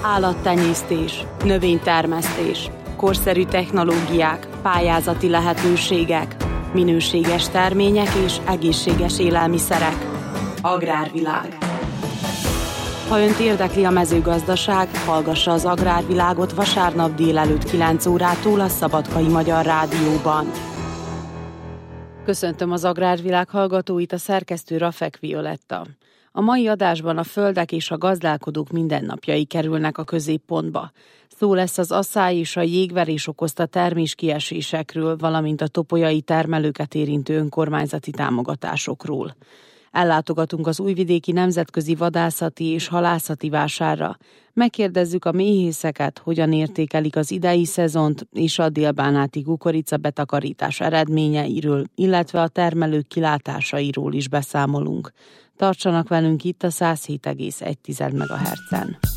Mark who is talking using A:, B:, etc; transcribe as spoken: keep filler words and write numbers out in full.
A: Állattenyésztés, növénytermesztés, korszerű technológiák, pályázati lehetőségek, minőséges termények és egészséges élelmiszerek. Agrárvilág. Ha önt érdekli a mezőgazdaság, hallgassa az Agrárvilágot vasárnap délelőtt kilenc órától a Szabadkai Magyar Rádióban. Köszöntöm az Agrárvilág hallgatóit, a szerkesztő Rafek Violetta. A mai adásban a földek és a gazdálkodók mindennapjai kerülnek a középpontba. Szó lesz az asszály és a jégverés okozta terméskiesésekről, valamint a topolyai termelőket érintő önkormányzati támogatásokról. Ellátogatunk az Újvidéki Nemzetközi Vadászati és Halászati Vásárra. Megkérdezzük a méhészeket, hogyan értékelik az idei szezont, és a délbánáti kukorica betakarítás eredményeiről, illetve a termelők kilátásairól is beszámolunk. Tartsanak velünk itt a száz hét egész egy megahertzen.